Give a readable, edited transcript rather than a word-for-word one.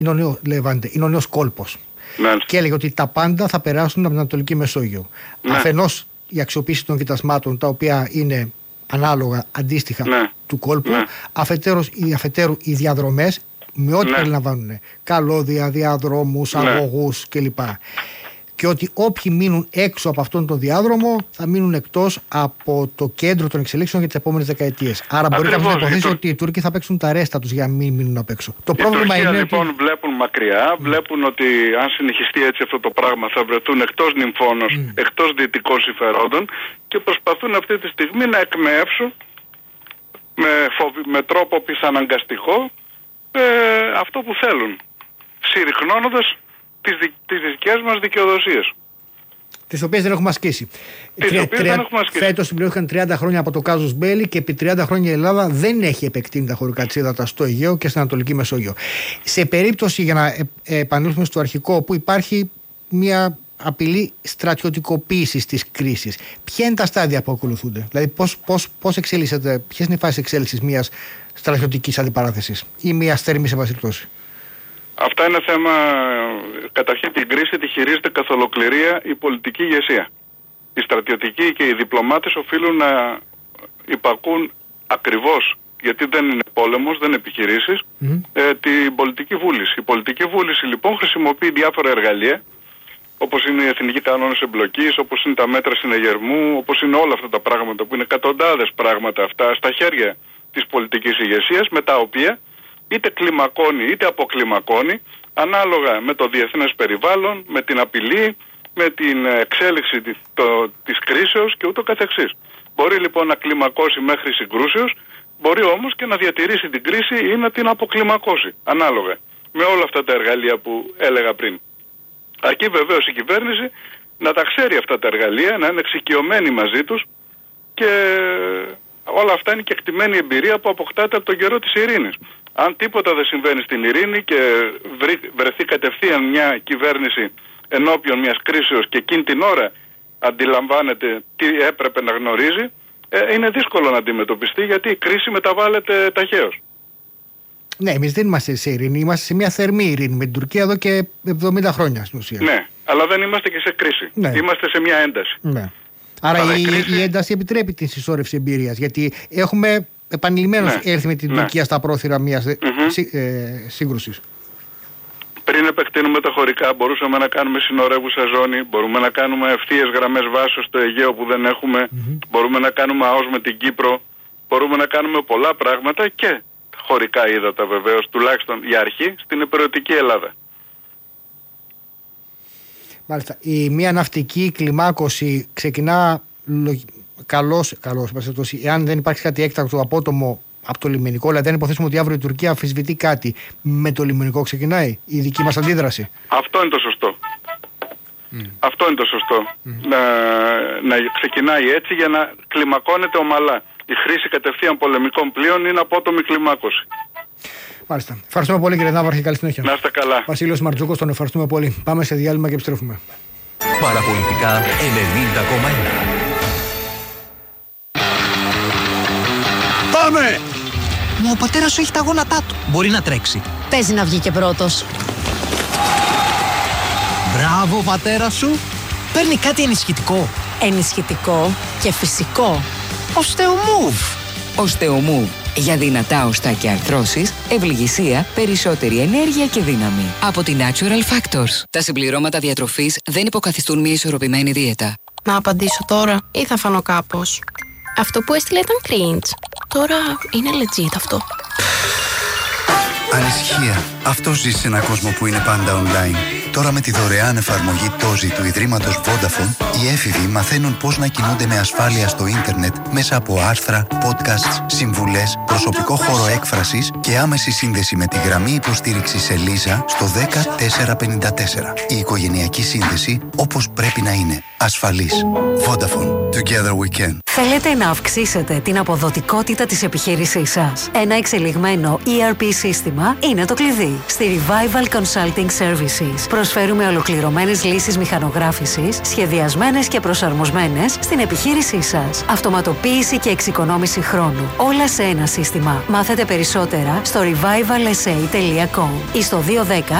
είναι ο νέος κόλπος. Και έλεγε ότι τα πάντα θα περάσουν από την Ανατολική Μεσόγειο. Αφενός η αξιοποίηση των κοιτασμάτων, τα οποία είναι ανάλογα, αντίστοιχα του κόλπου, αφετέρου οι διαδρομές με ό,τι περιλαμβάνουν καλώδια, διαδρόμους, αγωγούς κλπ. Και ότι όποιοι μείνουν έξω από αυτόν τον διάδρομο θα μείνουν εκτός από το κέντρο των εξελίξεων για τις επόμενες δεκαετίες. Άρα μπορεί να υποθέσει ότι οι Τούρκοι θα παίξουν τα ρέστα τους για να μην μείνουν απ' έξω. Το πρόβλημα είναι λοιπόν ότι βλέπουν μακριά, βλέπουν ότι αν συνεχιστεί έτσι αυτό το πράγμα θα βρεθούν εκτός νυμφώνος, εκτός δυτικών συμφερόντων και προσπαθούν αυτή τη στιγμή να εκμεεύσουν με τρόπο πιθαναγκαστικό αυτό που θέλουν, συρρυκνώνοντας τις δικές μας δικαιοδοσίες. Τις οποίες δεν έχουμε ασκήσει. Φέτος συμπληρώθηκαν 30 χρόνια από το κάζους Μπέλι και επί 30 χρόνια η Ελλάδα δεν έχει επεκτείνει τα χωρικά της ύδατα στο Αιγαίο και στην Ανατολική Μεσόγειο. Σε περίπτωση, για να επανέλθουμε στο αρχικό, που υπάρχει μια απειλή στρατιωτικοποίησης της κρίσης, ποια είναι τα στάδια που ακολουθούνται? Δηλαδή πώς εξελίσσεται, ποιες είναι οι φάσεις εξέλιξης μιας στρατιωτικής αντιπαράθεσης ή μιας θέρμης επασυρτώσης? Αυτά είναι θέμα, καταρχήν την κρίση τη χειρίζεται καθ' ολοκληρία η πολιτική ηγεσία. Οι στρατιωτικοί και οι διπλωμάτες οφείλουν να υπακούν ακριβώς, γιατί δεν είναι πόλεμος, δεν είναι επιχειρήσεις, την πολιτική βούληση. Η πολιτική βούληση λοιπόν χρησιμοποιεί διάφορα εργαλεία, όπως είναι οι εθνικοί κανόνες εμπλοκής, όπως είναι τα μέτρα συναγερμού, όπως είναι όλα αυτά τα πράγματα που είναι εκατοντάδες πράγματα αυτά στα χέρια της πολιτικής ηγεσίας, με τα οποία είτε κλιμακώνει είτε αποκλιμακώνει ανάλογα με το διεθνές περιβάλλον, με την απειλή, με την εξέλιξη της κρίσεως και ούτω καθεξής. Μπορεί λοιπόν να κλιμακώσει μέχρι συγκρούσεως, μπορεί όμως και να διατηρήσει την κρίση ή να την αποκλιμακώσει, ανάλογα με όλα αυτά τα εργαλεία που έλεγα πριν. Αρκεί βεβαίως η κυβέρνηση να τα ξέρει αυτά τα εργαλεία, να είναι εξοικειωμένη μαζί τους και όλα αυτά είναι και εκτιμένη εμπειρία που αποκτάται από τον καιρό της ειρήνης. Αν τίποτα δεν συμβαίνει στην ειρήνη και βρεθεί κατευθείαν μια κυβέρνηση ενώπιον μιας κρίσεως και εκείνη την ώρα αντιλαμβάνεται τι έπρεπε να γνωρίζει, είναι δύσκολο να αντιμετωπιστεί, γιατί η κρίση μεταβάλλεται ταχαίως. Ναι, εμείς δεν είμαστε σε ειρήνη, είμαστε σε μια θερμή ειρήνη με την Τουρκία εδώ και 70 χρόνια στην ουσία. Ναι, αλλά δεν είμαστε και σε κρίση. Ναι. Είμαστε σε μια ένταση. Ναι. Άρα η ένταση επιτρέπει τη συσσόρευση εμπειρίας, γιατί έχουμε επανειλημμένως έρθει με την Τουρκία στα πρόθυρα μιας σύγκρουσης. Πριν επεκτείνουμε τα χωρικά, μπορούσαμε να κάνουμε συνορεύουσα ζώνη, μπορούμε να κάνουμε ευθείες γραμμές βάσεως στο Αιγαίο που δεν έχουμε, μπορούμε να κάνουμε ΑΟΣ με την Κύπρο, μπορούμε να κάνουμε πολλά πράγματα και χωρικά ύδατα βεβαίως, τουλάχιστον για αρχή, στην υπηρετική Ελλάδα. Μάλιστα. Η μία ναυτική κλιμάκωση ξεκινά καλώς, εάν δεν υπάρχει κάτι έκτακτο απότομο από το λιμενικό, δηλαδή αν υποθέσουμε ότι αύριο η Τουρκία αμφισβητεί κάτι, με το λιμενικό ξεκινάει η δική μας αντίδραση. Αυτό είναι το σωστό. Αυτό είναι το σωστό. Να ξεκινάει έτσι για να κλιμακώνεται ομαλά. Η χρήση κατευθείαν πολεμικών πλοίων είναι απότομη κλιμάκωση. Μάλιστα. Ευχαριστούμε πολύ, κύριε Ναύαρχε. Καλή συνέχεια. Να είστε καλά. Βασίλειος Μαρτζούκος, τον ευχαριστούμε πολύ. Πάμε σε διάλειμμα και επιστρέφουμε. Παραπολιτικά 90,1. Πάμε! Μα ο πατέρας σου έχει τα γόνατά του. Μπορεί να τρέξει. Παίζει να βγει και πρώτος. Μπράβο, πατέρα σου. Παίρνει κάτι ενισχυτικό. Ενισχυτικό και φυσικό. Osteomove. Osteomove. Για δυνατά οστά και αρθρώσεις, ευληγησία, περισσότερη ενέργεια και δύναμη. Από τη Natural Factors. Τα συμπληρώματα διατροφής δεν υποκαθιστούν μια ισορροπημένη δίαιτα. Να απαντήσω τώρα ή θα φανώ κάπως? Αυτό που έστειλε ήταν cringe. Τώρα είναι legit αυτό. Ανησυχία. Αυτό ζει σε έναν κόσμο που είναι πάντα online. Τώρα με τη δωρεάν εφαρμογή Τόζι του Ιδρύματος Vodafone, οι έφηβοι μαθαίνουν πώς να κινούνται με ασφάλεια στο ίντερνετ μέσα από άρθρα, podcasts, συμβουλές, προσωπικό χώρο έκφρασης και άμεση σύνδεση με τη γραμμή υποστήριξης Ελίζα στο 10454. Η οικογενειακή σύνδεση όπως πρέπει να είναι. Ασφαλής. Vodafone. Together we can. Θέλετε να αυξήσετε την αποδοτικότητα της επιχείρησής σας? Ένα εξελιγμένο ERP σύστημα είναι το κλειδί. Στη Revival Consulting Services προσφέρουμε ολοκληρωμένες λύσεις μηχανογράφησης, σχεδιασμένες και προσαρμοσμένες στην επιχείρησή σας. Αυτοματοποίηση και εξοικονόμηση χρόνου. Όλα σε ένα σύστημα. Μάθετε περισσότερα στο revivalsa.com ή στο 210